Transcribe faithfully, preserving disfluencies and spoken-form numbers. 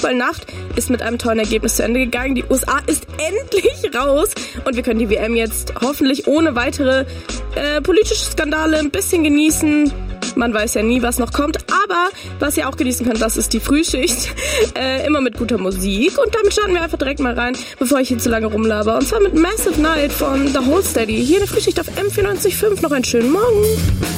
Fußballnacht ist mit einem tollen Ergebnis zu Ende gegangen. Die U S A ist endlich raus und wir können die W M jetzt hoffentlich ohne weitere äh, politische Skandale ein bisschen genießen. Man weiß ja nie, was noch kommt, aber was ihr auch genießen könnt, das ist die Frühschicht. Äh, immer mit guter Musik. Und damit starten wir einfach direkt mal rein, bevor ich hier zu lange rumlaber. Und zwar mit Massive Night von The Whole Steady. Hier in der Frühschicht auf M vierundneunzig Komma fünf. Noch einen schönen Morgen.